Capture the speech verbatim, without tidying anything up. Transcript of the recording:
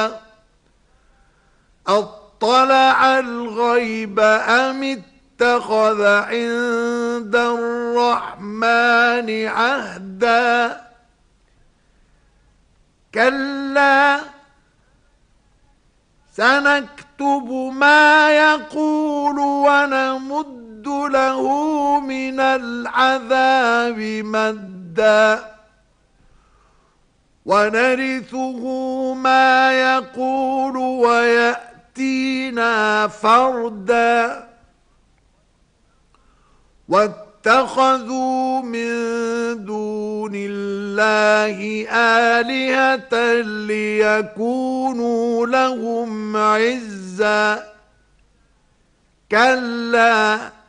أطلع الغيب أم اتخذ عند الرحمن عهدا كلا سنكتب ما يقول ونمد له من العذاب مدا ونرثه ما يقول ويأتينا فردا واتخذوا من دون الله آلهة ليكونوا لهم عزا كلا